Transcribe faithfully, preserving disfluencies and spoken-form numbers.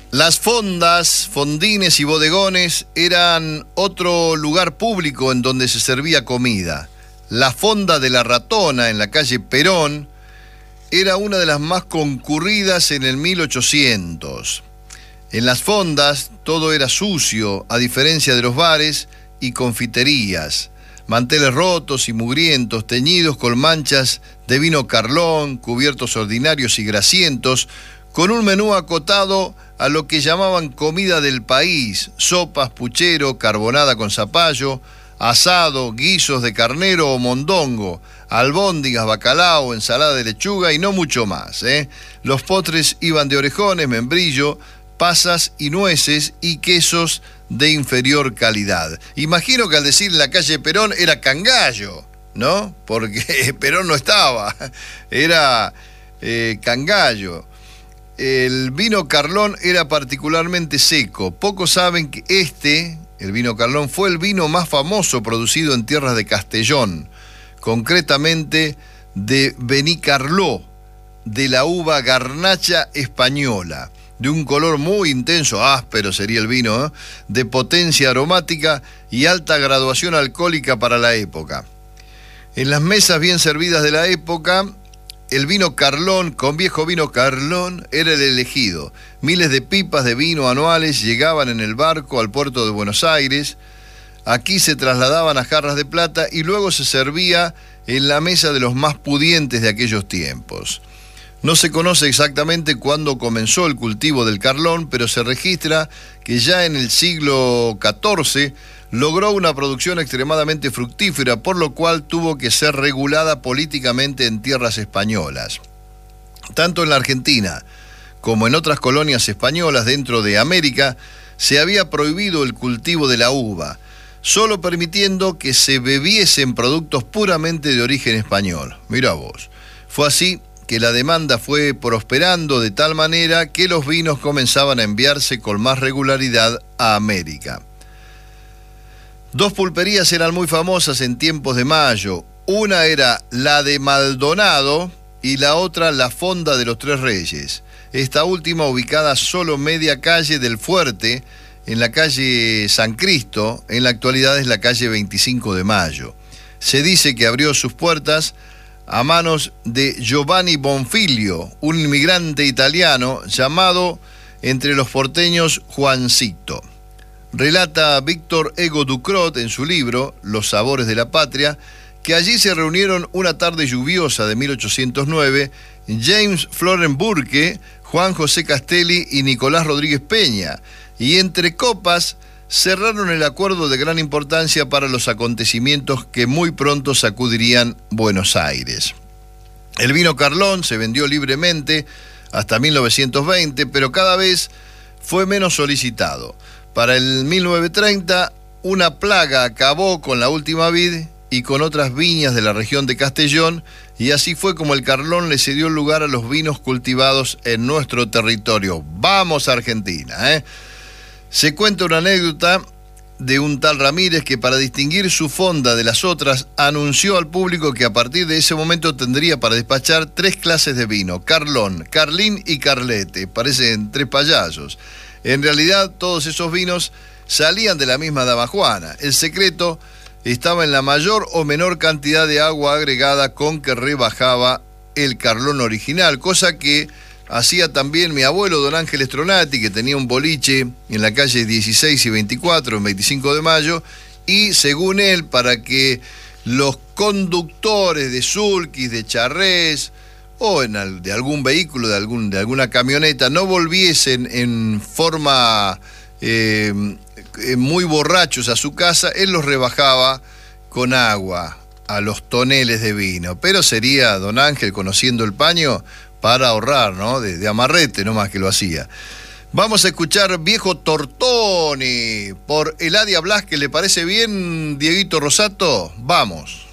Las fondas, fondines y bodegones eran otro lugar público en donde se servía comida. La fonda de la Ratona, en la calle Perón, era una de las más concurridas en el mil ochocientos. En las fondas todo era sucio, a diferencia de los bares y confiterías. Manteles rotos y mugrientos, teñidos con manchas de vino Carlón, cubiertos ordinarios y grasientos, con un menú acotado a lo que llamaban comida del país: sopas, puchero, carbonada con zapallo, asado, guisos de carnero o mondongo, albóndigas, bacalao, ensalada de lechuga y no mucho más, ¿eh? Los postres iban de orejones, membrillo, pasas y nueces y quesos de inferior calidad. Imagino que al decir la calle Perón era Cangallo, ¿no? Porque Perón no estaba, era eh, Cangallo. El vino Carlón era particularmente seco. Pocos saben que este, el vino Carlón, fue el vino más famoso producido en tierras de Castellón, concretamente de Benicarló, de la uva garnacha española, de un color muy intenso, áspero sería el vino, ¿eh? De potencia aromática y alta graduación alcohólica para la época. En las mesas bien servidas de la época, el vino Carlón, con viejo vino Carlón, era el elegido. Miles de pipas de vino anuales llegaban en el barco al puerto de Buenos Aires. Aquí se trasladaban a jarras de plata y luego se servía en la mesa de los más pudientes de aquellos tiempos. No se conoce exactamente cuándo comenzó el cultivo del Carlón, pero se registra que ya en el siglo catorce logró una producción extremadamente fructífera, por lo cual tuvo que ser regulada políticamente en tierras españolas. Tanto en la Argentina como en otras colonias españolas dentro de América se había prohibido el cultivo de la uva, solo permitiendo que se bebiesen productos puramente de origen español. Mirá vos, fue así que la demanda fue prosperando de tal manera que los vinos comenzaban a enviarse con más regularidad a América. Dos pulperías eran muy famosas en tiempos de Mayo. Una era la de Maldonado y la otra la Fonda de los Tres Reyes. Esta última ubicada solo media calle del Fuerte, en la calle San Cristo, en la actualidad es la calle veinticinco de Mayo. Se dice que abrió sus puertas a manos de Giovanni Bonfiglio, un inmigrante italiano llamado entre los porteños Juancito. Relata Víctor Ego Ducrot en su libro Los sabores de la patria, que allí se reunieron una tarde lluviosa de mil ochocientos nueve James Florent Burke, Juan José Castelli y Nicolás Rodríguez Peña, y entre copas cerraron el acuerdo de gran importancia para los acontecimientos que muy pronto sacudirían Buenos Aires. El vino Carlón se vendió libremente hasta mil novecientos veinte, pero cada vez fue menos solicitado. Para el mil novecientos treinta, una plaga acabó con la última vid y con otras viñas de la región de Castellón, y así fue como el Carlón le cedió lugar a los vinos cultivados en nuestro territorio. ¡Vamos, Argentina! ¿eh? Se cuenta una anécdota de un tal Ramírez que, para distinguir su fonda de las otras, anunció al público que a partir de ese momento tendría para despachar tres clases de vino: Carlón, Carlín y Carlete. Parecen tres payasos. En realidad, todos esos vinos salían de la misma dama Juana. El secreto estaba en la mayor o menor cantidad de agua agregada con que rebajaba el Carlón original, cosa que hacía también mi abuelo don Ángel Stronati, que tenía un boliche en la calle dieciséis y veinticuatro, en veinticinco de mayo, y según él, para que los conductores de sulkis, de charrés, o en al, de algún vehículo, de, algún, de alguna camioneta, no volviesen en forma eh, muy borrachos a su casa, él los rebajaba con agua a los toneles de vino. Pero sería don Ángel, conociendo el paño, para ahorrar, ¿no? De, de amarrete nomás que lo hacía. Vamos a escuchar Viejo Tortoni por Eladia Blasquez. ¿Le parece bien, Dieguito Rosato? Vamos.